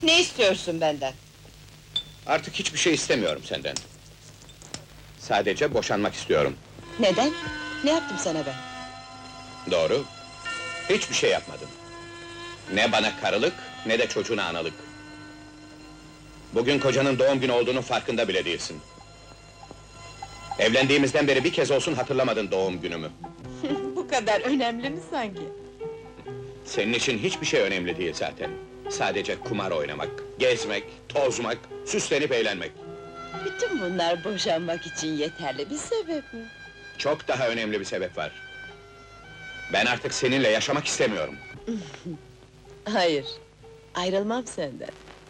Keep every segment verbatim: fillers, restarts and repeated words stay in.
Ne istiyorsun benden? Artık hiçbir şey istemiyorum senden. Sadece boşanmak istiyorum. Neden? Ne yaptım sana ben? Doğru. Hiçbir şey yapmadım. Ne bana karılık, ne de çocuğuna analık. Bugün kocanın doğum günü olduğunun farkında bile değilsin. Evlendiğimizden beri bir kez olsun hatırlamadın doğum günümü. Bu kadar önemli mi sanki? Senin için hiçbir şey önemli değil zaten. Sadece kumar oynamak, gezmek, tozmak, süslenip eğlenmek. Bütün bunlar boşanmak için yeterli bir sebep mi? Çok daha önemli bir sebep var. Ben artık seninle yaşamak istemiyorum. Hayır, ayrılmam senden.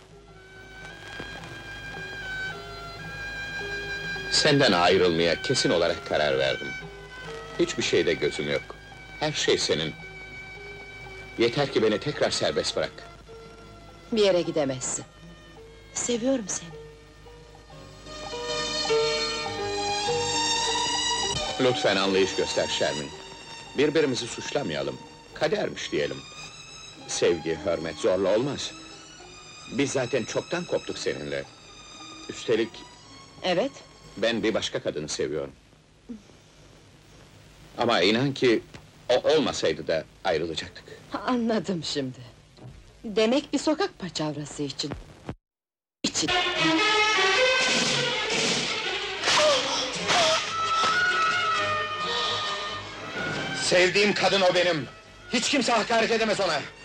Senden ayrılmaya kesin olarak karar verdim. Hiçbir şeyde gözüm yok. Her şey senin. Yeter ki beni tekrar serbest bırak. Bir yere gidemezsin. Seviyorum seni. Lütfen anlayış göster Şermin. Birbirimizi suçlamayalım. Kadermiş diyelim. Sevgi, hürmet zorla olmaz. Biz zaten çoktan koptuk seninle. Üstelik Evet, ben bir başka kadını seviyorum. Ama inan ki o olmasaydı da ayrılacaktık. anladım şimdi. Demek bir sokak paçavrası için. İçin. Sevdiğim kadın o benim. Hiç kimse hakaret edemez ona.